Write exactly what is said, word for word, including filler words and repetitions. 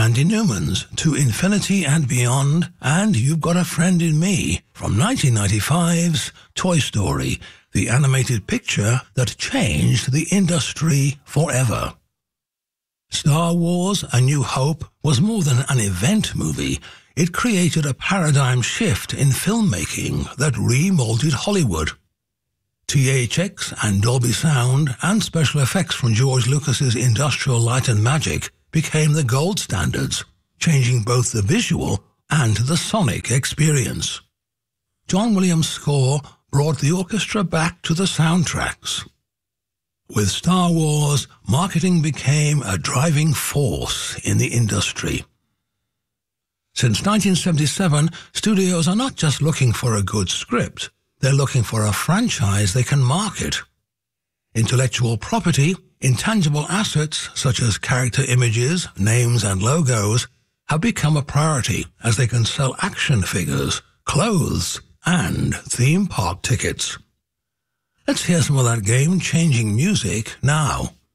Randy Newman's To Infinity and Beyond and You've Got a Friend in Me from nineteen ninety-five's Toy Story, the animated picture that changed the industry forever. Star Wars: A New Hope was more than an event movie. It created a paradigm shift in filmmaking that remolded Hollywood. T H X and Dolby Sound and special effects from George Lucas's Industrial Light and Magic became the gold standards, changing both the visual and the sonic experience. John Williams' score brought the orchestra back to the soundtracks. With Star Wars, marketing became a driving force in the industry. Since nineteen seventy-seven, studios are not just looking for a good script, they're looking for a franchise they can market. Intellectual property, intangible assets such as character images, names and logos have become a priority as they can sell action figures, clothes, and theme park tickets. Let's hear some of that game-changing music now.